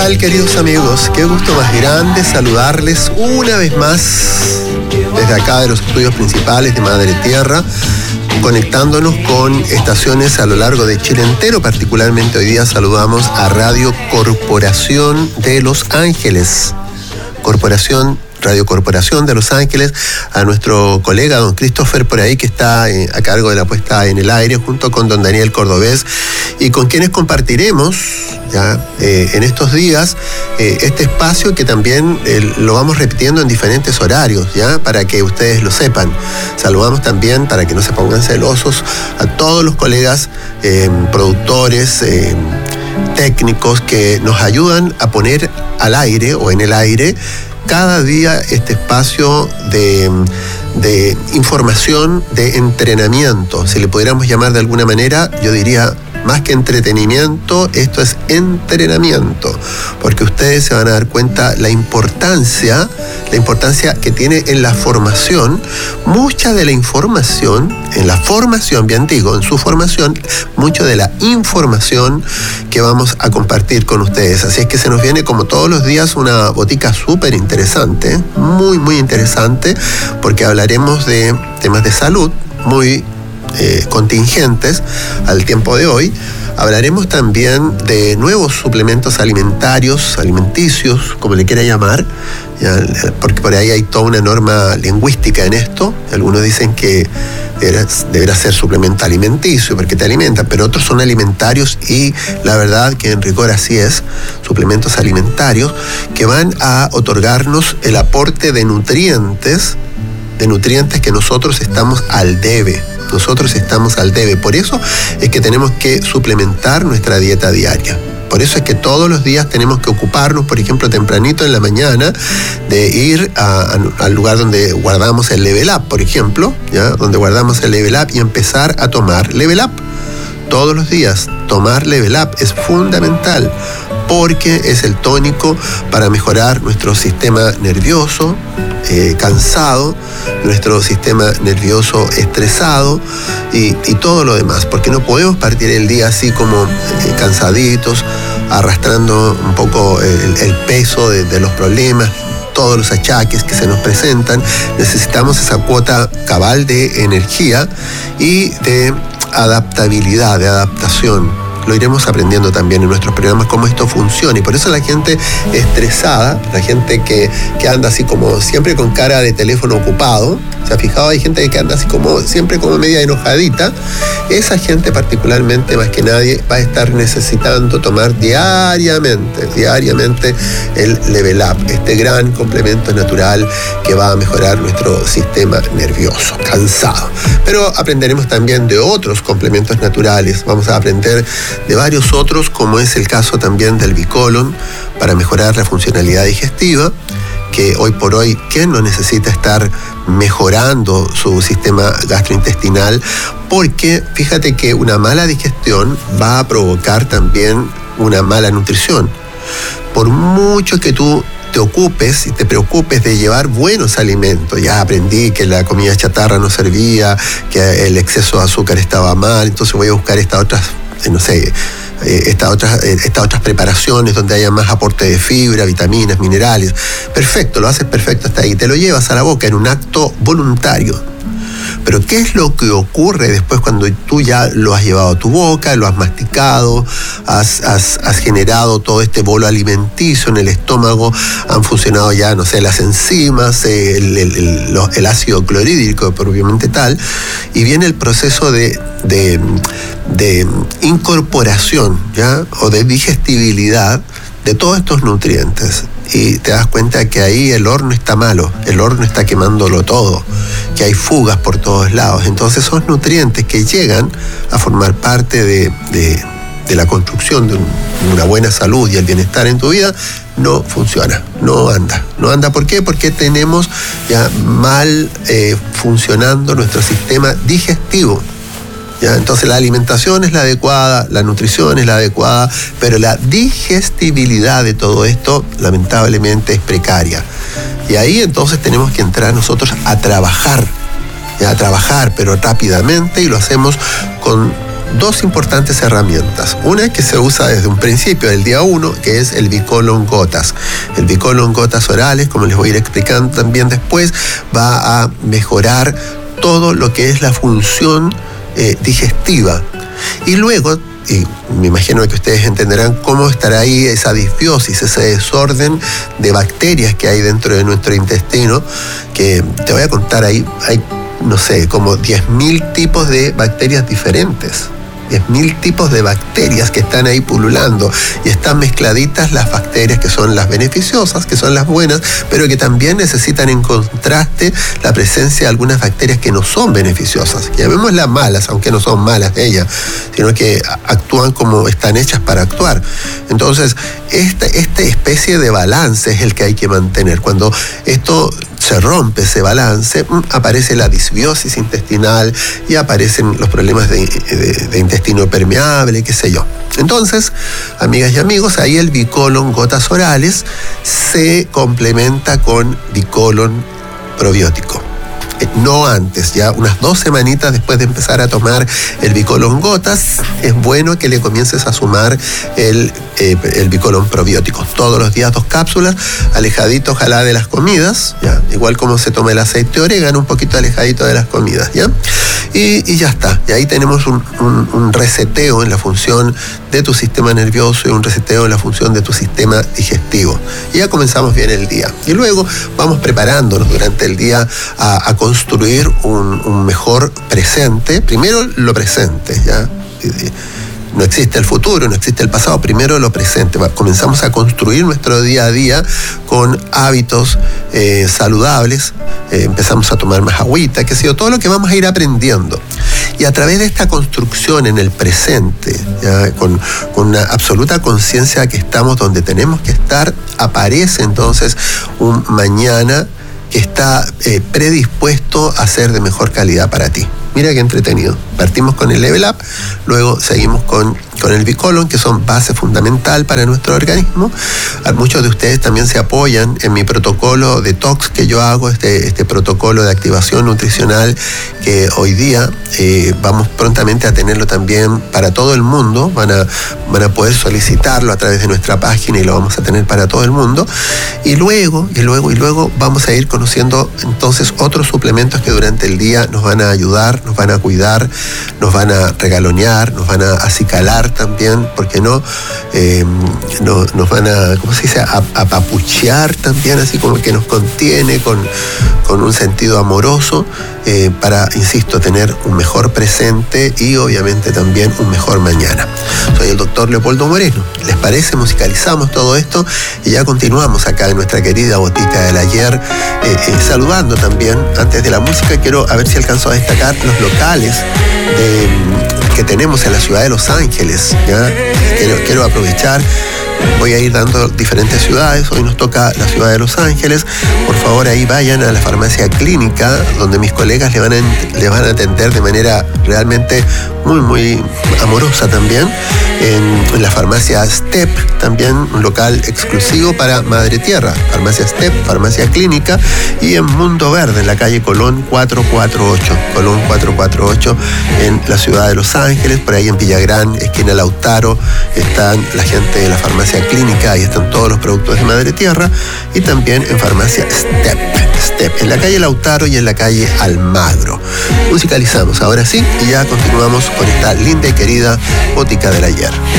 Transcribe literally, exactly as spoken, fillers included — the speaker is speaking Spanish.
tal, queridos amigos? Qué gusto más grande saludarles una vez más desde acá de los estudios principales de Madre Tierra, conectándonos con estaciones a lo largo de Chile entero. Particularmente hoy día saludamos a Radio Corporación de Los Ángeles. Corporación Radio Corporación de Los Ángeles, a nuestro colega don Christopher por ahí, que está eh, a cargo de la puesta en el aire, junto con don Daniel Cordobés, y con quienes compartiremos ya eh, en estos días eh, este espacio que también eh, lo vamos repitiendo en diferentes horarios, ya para que ustedes lo sepan. Saludamos también, para que no se pongan celosos, a todos los colegas eh, productores, eh, técnicos que nos ayudan a poner al aire o en el aire cada día este espacio de, de información, de entrenamiento. Si le pudiéramos llamar de alguna manera, yo diría, más que entretenimiento, esto es entrenamiento, porque ustedes se van a dar cuenta la importancia, la importancia que tiene en la formación. Mucha de la información, en la formación, bien digo, en su formación, mucho de la información que vamos a compartir con ustedes. Así es que se nos viene, como todos los días, una botica súper interesante, muy, muy interesante, porque hablaremos de temas de salud muy Eh, contingentes al tiempo de hoy. Hablaremos también de nuevos suplementos alimentarios, alimenticios, como le quiera llamar, ya, porque por ahí hay toda una norma lingüística en esto. Algunos dicen que deberá, deberá ser suplemento alimenticio porque te alimentan, pero otros son alimentarios, y la verdad que en rigor así es, suplementos alimentarios que van a otorgarnos el aporte de nutrientes, de nutrientes que nosotros estamos al debe. Nosotros estamos al debe. Por eso es que tenemos que suplementar nuestra dieta diaria. Por eso es que todos los días tenemos que ocuparnos, por ejemplo, tempranito en la mañana, de ir a, a, al lugar donde guardamos el Level Up, por ejemplo, ¿ya? Donde guardamos el Level Up, y empezar a tomar Level Up. Todos los días, tomar Level Up es fundamental, porque es el tónico para mejorar nuestro sistema nervioso eh, cansado, nuestro sistema nervioso estresado y, y todo lo demás, porque no podemos partir el día así como eh, cansaditos, arrastrando un poco el, el peso de, de los problemas, todos los achaques que se nos presentan. Necesitamos esa cuota cabal de energía y de adaptabilidad, de adaptación. Lo iremos aprendiendo también en nuestros programas cómo esto funciona, y por eso la gente estresada, la gente que, que anda así como siempre con cara de teléfono ocupado, ¿se ha fijado? Hay gente que anda así como siempre como media enojadita. Esa gente particularmente, más que nadie, va a estar necesitando tomar diariamente, diariamente el Level Up, este gran complemento natural que va a mejorar nuestro sistema nervioso cansado. Pero aprenderemos también de otros complementos naturales. Vamos a aprender de varios otros, como es el caso también del Bicolon, para mejorar la funcionalidad digestiva, que hoy por hoy, ¿quién no necesita estar mejorando su sistema gastrointestinal? Porque fíjate que una mala digestión va a provocar también una mala nutrición. Por mucho que tú te ocupes y te preocupes de llevar buenos alimentos, ya aprendí que la comida chatarra no servía, que el exceso de azúcar estaba mal, entonces voy a buscar estas otras, no sé, estas otras, estas otras preparaciones donde haya más aporte de fibra, vitaminas, minerales. Perfecto, lo haces perfecto hasta ahí, te lo llevas a la boca en un acto voluntario. Pero ¿qué es lo que ocurre después cuando tú ya lo has llevado a tu boca, lo has masticado, has, has, has generado todo este bolo alimenticio en el estómago, han funcionado ya, no sé, las enzimas, el, el, el, el ácido clorhídrico propiamente tal, y viene el proceso de, de, de incorporación, ¿ya? O de digestibilidad de todos estos nutrientes. Y te das cuenta que ahí el horno está malo, el horno está quemándolo todo, que hay fugas por todos lados. Entonces esos nutrientes que llegan a formar parte de, de, de la construcción de, un, de una buena salud y el bienestar en tu vida, no funciona, no anda. No anda, ¿por qué? Porque tenemos ya mal eh, funcionando nuestro sistema digestivo. ¿Ya? Entonces la alimentación es la adecuada, la nutrición es la adecuada, pero la digestibilidad de todo esto lamentablemente es precaria. Y ahí entonces tenemos que entrar nosotros a trabajar, ¿ya? A trabajar, pero rápidamente, y lo hacemos con dos importantes herramientas. Una que se usa desde un principio, del día uno, que es el Bicolon Gotas. El Bicolon Gotas orales, como les voy a ir explicando también después, va a mejorar todo lo que es la función eh, digestiva. Y luego, y me imagino que ustedes entenderán cómo estará ahí esa disbiosis, ese desorden de bacterias que hay dentro de nuestro intestino, que te voy a contar ahí, hay, no sé, como diez mil tipos de bacterias diferentes. diez mil tipos de bacterias que están ahí pululando, y están mezcladitas las bacterias que son las beneficiosas, que son las buenas, pero que también necesitan en contraste la presencia de algunas bacterias que no son beneficiosas. Llamémoslas malas, aunque no son malas ellas, sino que actúan como están hechas para actuar. Entonces, esta, esta especie de balance es el que hay que mantener. Cuando esto se rompe, ese balance, aparece la disbiosis intestinal y aparecen los problemas de, de, de intestino permeable, qué sé yo. Entonces, amigas y amigos, ahí el Bicolon Gotas orales se complementa con Bicolon probiótico. No antes, ya unas dos semanitas después de empezar a tomar el Bicolon Gotas, es bueno que le comiences a sumar el, eh, el Bicolon probiótico. Todos los días dos cápsulas, alejadito ojalá de las comidas, ya, igual como se toma el aceite de orégano, un poquito alejadito de las comidas, ¿ya? Y, y ya está, y ahí tenemos un, un, un reseteo en la función de tu sistema nervioso y un reseteo en la función de tu sistema digestivo. Y ya comenzamos bien el día. Y luego vamos preparándonos durante el día a, a construir un, un mejor presente. Primero lo presente, ¿ya? No existe el futuro, no existe el pasado, primero lo presente. Comenzamos a construir nuestro día a día con hábitos eh, saludables, eh, empezamos a tomar más agüita, qué sé yo, todo lo que vamos a ir aprendiendo. Y a través de esta construcción en el presente, ¿ya? Con, con una absoluta conciencia que estamos donde tenemos que estar, aparece entonces un mañana que está eh, predispuesto a ser de mejor calidad para ti. Mira qué entretenido. Partimos con el Level Up, luego seguimos con, con el Bicolon, que son base fundamental para nuestro organismo. A muchos de ustedes también se apoyan en mi protocolo detox que yo hago, este, este protocolo de activación nutricional que hoy día eh, vamos prontamente a tenerlo también para todo el mundo. Van a, van a poder solicitarlo a través de nuestra página y lo vamos a tener para todo el mundo. Y luego, y luego, y luego vamos a ir conociendo entonces otros suplementos que durante el día nos van a ayudar, nos van a cuidar, nos van a regalonear, nos van a acicalar también, ¿por qué no? Eh, no nos van a, ¿cómo se dice? A, apapuchear también, así como que nos contiene con, con un sentido amoroso eh, para, insisto, tener un mejor presente y obviamente también un mejor mañana. Soy el doctor Leopoldo Moreno. ¿Les parece? Musicalizamos todo esto y ya continuamos acá en nuestra querida Botica del Ayer, eh, eh, saludando también, antes de la música, quiero a ver si alcanzo a destacar los locales de, que tenemos en la ciudad de Los Ángeles, ¿ya? Quiero, quiero aprovechar, voy a ir dando diferentes ciudades, hoy nos toca la ciudad de Los Ángeles. Por favor, ahí vayan a la farmacia clínica, donde mis colegas le van a, le van a atender de manera realmente muy, muy amorosa también. En, en la farmacia Step, también un local exclusivo para Madre Tierra, farmacia Step, farmacia clínica, y en Mundo Verde, en la calle Colón cuatrocientos cuarenta y ocho, Colón cuatrocientos cuarenta y ocho, en la ciudad de Los Ángeles. Por ahí en Villagrán, esquina Lautaro, están la gente de la farmacia clínica, ahí están todos los productos de Madre Tierra, y también en farmacia Step, Step, en la calle Lautaro y en la calle Almagro. Musicalizamos ahora sí, y ya continuamos con esta linda y querida Botica del Ayer.